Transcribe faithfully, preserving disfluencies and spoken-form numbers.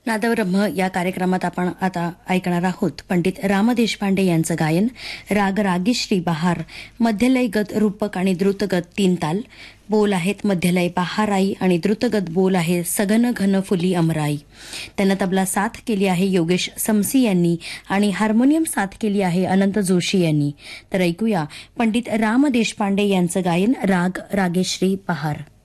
नादब्रह्म या कार्यक्रमात आपण आता ऐकणार आहोत पंडित राम देशपांडे यांचं गायन. राग रागिश्री बहार, मध्यलय गत रूपक आणि द्रुतगत तीन ताल. बोल आहेत मध्यलय बहाराई आणि द्रुतगत बोल आहे सघन घन फुली अमराई. त्यांना तबला साथ केली आहे योगेश समसी यांनी आणि हार्मोनियम साथ केली आहे अनंत जोशी यांनी. तर ऐकूया पंडित राम देशपांडे यांचं गायन राग रागेश्री बहार.